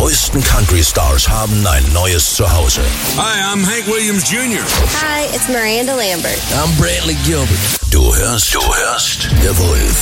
größten Country-Stars haben ein neues Zuhause. Hi, I'm Hank Williams Jr. Hi, it's Miranda Lambert. I'm Brantley Gilbert. Du hörst The Wolf